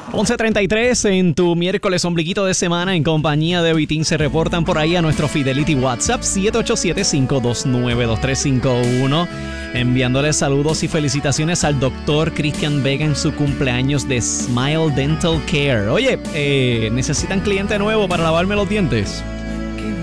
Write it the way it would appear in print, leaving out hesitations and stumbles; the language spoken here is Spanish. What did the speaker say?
11:33 en tu miércoles ombliguito de semana en compañía de Vitín. Se reportan por ahí a nuestro Fidelity WhatsApp 787-529-2351, enviándole saludos y felicitaciones al doctor Cristian Vega en su cumpleaños de Smile Dental Care. Oye, ¿necesitan cliente nuevo para lavarme los dientes?